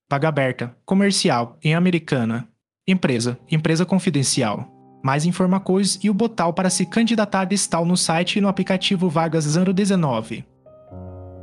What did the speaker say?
Vaga aberta. Comercial. Em Americana. Empresa. Empresa confidencial. Mais informações e o botão para se candidatar está no site e no aplicativo Vagas 019.